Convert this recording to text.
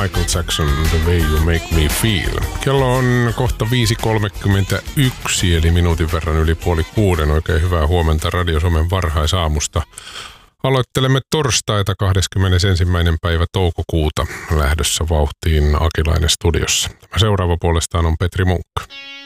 Michael Jackson, The Way You Make Me Feel. Kello on kohta 5.31, eli minuutin verran yli 5:30. Oikein hyvää huomenta Radio Suomen varhaisaamusta. Aloittelemme torstaita 21. päivä toukokuuta lähdössä vauhtiin Akilainen studiossa. Seuraava puolestaan on Petri Munkka.